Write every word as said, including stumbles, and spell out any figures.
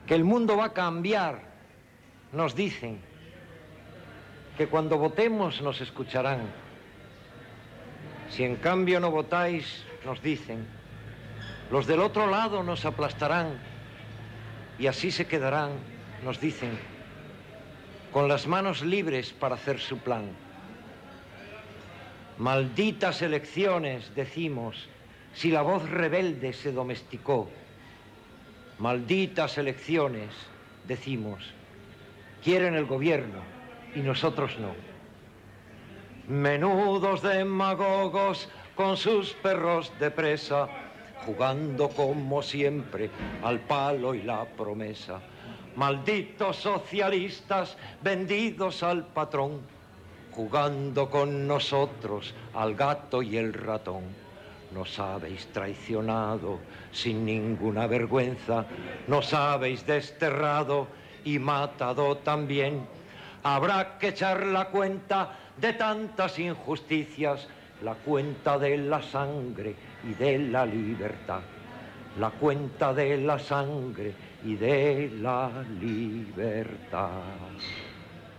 que el mundo va a cambiar, nos dicen, que cuando votemos nos escucharán. Si en cambio no votáis, nos dicen, los del otro lado nos aplastarán y así se quedarán, nos dicen, con las manos libres para hacer su plan. Malditas elecciones, decimos, si la voz rebelde se domesticó. Malditas elecciones, decimos, quieren el gobierno y nosotros no. Menudos demagogos con sus perros de presa, jugando como siempre al palo y la promesa. Malditos socialistas vendidos al patrón, jugando con nosotros al gato y el ratón. Nos habéis traicionado sin ninguna vergüenza, nos habéis desterrado y matado también. Habrá que echar la cuenta de tantas injusticias, la cuenta de la sangre y de la libertad. La cuenta de la sangre y de la libertad.